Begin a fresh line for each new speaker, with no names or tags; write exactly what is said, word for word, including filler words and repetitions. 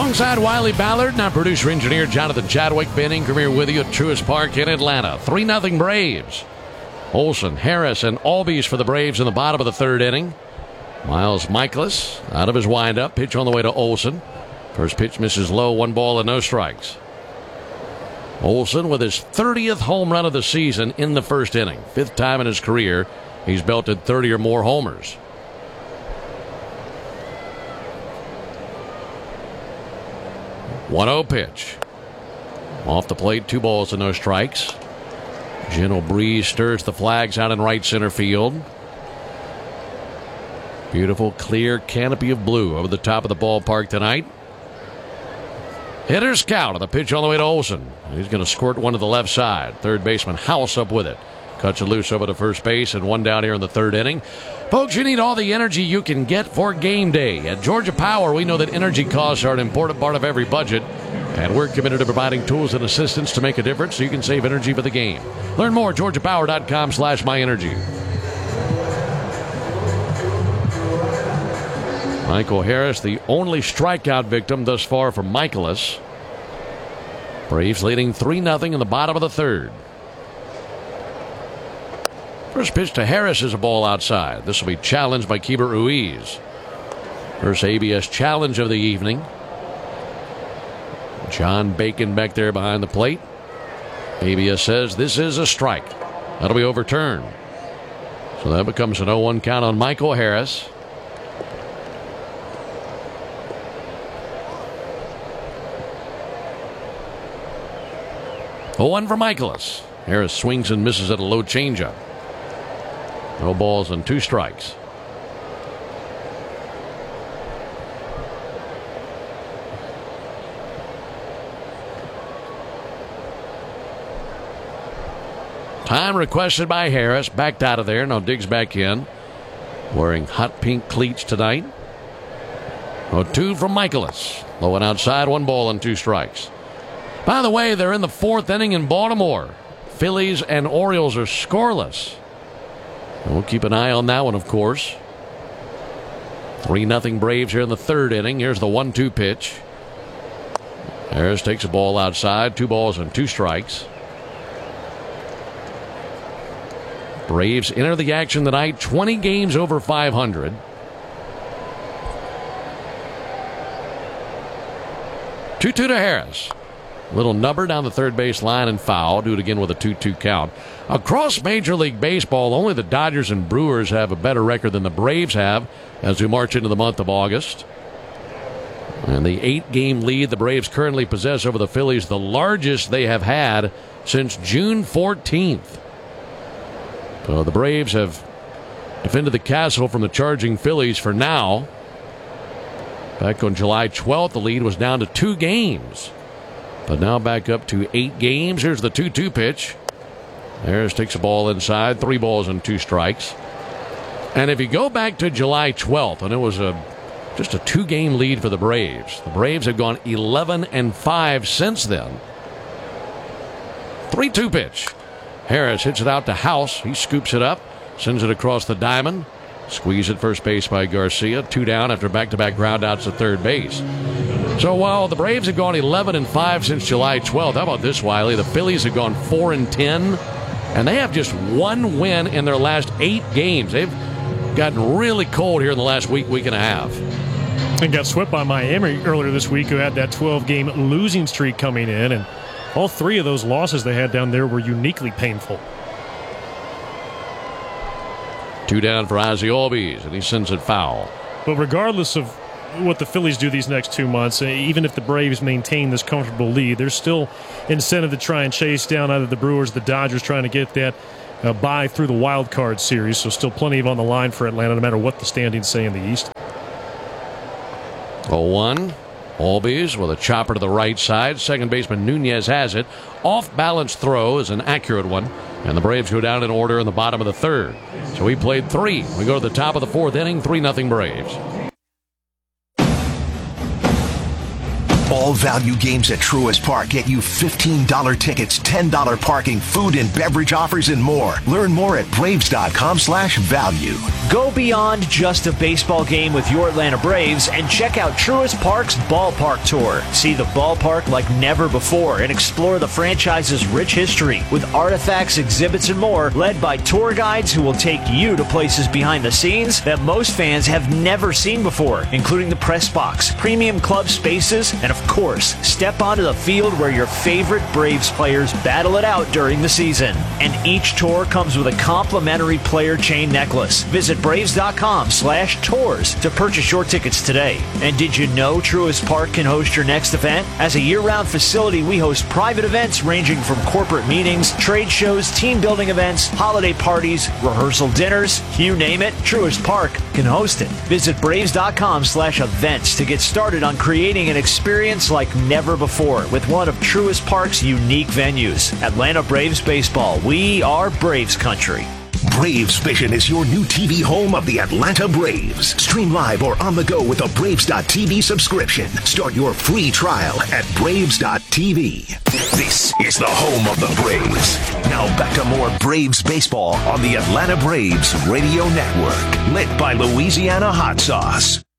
Alongside Wiley Ballard and our producer-engineer Jonathan Chadwick, Ben Ingram here with you at Truist Park in Atlanta. three nothing Braves. Olson, Harris, and Albies for the Braves in the bottom of the third inning. Miles Michaelis out of his windup. Pitch on the way to Olson. First pitch misses low, one ball and no strikes. Olson with his thirtieth home run of the season in the first inning. Fifth time in his career he's belted thirty or more homers. one oh pitch. Off the plate, two balls and no strikes. Gentle breeze stirs the flags out in right center field. Beautiful clear canopy of blue over the top of the ballpark tonight. Hitter's count on the pitch on the way to Olson. He's going to squirt one to the left side. Third baseman House up with it. Cuts it loose over to first base and one down here in the third inning. Folks, you need all the energy you can get for game day. At Georgia Power, we know that energy costs are an important part of every budget, and we're committed to providing tools and assistance to make a difference so you can save energy for the game. Learn more at georgia power dot com slash my energy. Michael Harris, the only strikeout victim thus far for Michaelis. Braves leading three nothing in the bottom of the third. First pitch to Harris is a ball outside. This will be challenged by Keibert Ruiz. First A B S challenge of the evening. John Bacon back there behind the plate. A B S says this is a strike. That'll be overturned. So that becomes an oh one count on Michael Harris. oh one for Michaelis. Harris swings and misses at a low changeup. No balls and two strikes. Time requested by Harris. Backed out of there. Now digs back in. Wearing hot pink cleats tonight. oh two from Michaelis. Low and outside. One ball and two strikes. By the way, they're in the fourth inning in Baltimore. Phillies and Orioles are scoreless. We'll keep an eye on that one, of course. three nothing Braves here in the third inning. Here's the one two pitch. Harris takes a ball outside. Two balls and two strikes. Braves enter the action tonight. twenty games over five hundred. two two to Harris. Little number down the third base line and foul. Do it again with a two two count. Across Major League Baseball, only the Dodgers and Brewers have a better record than the Braves have as we march into the month of August. And the eight-game lead the Braves currently possess over the Phillies, the largest they have had since June fourteenth. So the Braves have defended the castle from the charging Phillies for now. Back on July twelfth, the lead was down to two games. But now back up to eight games. Here's the two two pitch. Harris takes a ball inside. Three balls and two strikes. And if you go back to July twelfth, and it was a just a two-game lead for the Braves. The Braves have gone eleven and five since then. three two pitch. Harris hits it out to House. He scoops it up. Sends it across the diamond. Squeezed at first base by Garcia. Two down after back-to-back groundouts at third base. So while the Braves have gone eleven and five since July twelfth, how about this, Wiley? The Phillies have gone four and ten, and they have just one win in their last eight games. They've gotten really cold here in the last week, week and a half.
And got swept by Miami earlier this week, who had that twelve-game losing streak coming in, and all three of those losses they had down there were uniquely painful.
Two down for Ozzie Albies, and he sends it foul.
But regardless of what the Phillies do these next two months, even if the Braves maintain this comfortable lead, there's still incentive to try and chase down either the Brewers or the Dodgers, trying to get that uh, bye through the wild card series. So still plenty of on the line for Atlanta, no matter what the standings say in the East.
oh one. Albies with a chopper to the right side. Second baseman Nunez has it. Off-balance throw is an accurate one. And the Braves go down in order in the bottom of the third. So we played three. We go to the top of the fourth inning. three nothing Braves.
All value games at Truist Park get you fifteen dollars tickets, ten dollars parking, food and beverage offers, and more. Learn more at Braves.com slash value.
Go beyond just a baseball game with your Atlanta Braves and check out Truist Park's Ballpark Tour. See the ballpark like never before and explore the franchise's rich history with artifacts, exhibits, and more, led by tour guides who will take you to places behind the scenes that most fans have never seen before, including the press box, premium club spaces, and of course, step onto the field where your favorite Braves players battle it out during the season. And each tour comes with a complimentary player chain necklace. Visit Braves.com slash tours to purchase your tickets today. And did you know Truist Park can host your next event? As a year-round facility, we host private events ranging from corporate meetings, trade shows, team building events, holiday parties, rehearsal dinners, you name it, Truist Park can host it. Visit Braves.com slash events to get started on creating an experience like never before with one of Truist Park's unique venues. Atlanta Braves Baseball. We are Braves Country.
Braves Vision is your new T V home of the Atlanta Braves. Stream live or on the go with a Braves dot T V subscription. Start your free trial at Braves dot T V. This is the home of the Braves. Now back to more Braves baseball on the Atlanta Braves Radio Network. Lit by Louisiana Hot Sauce.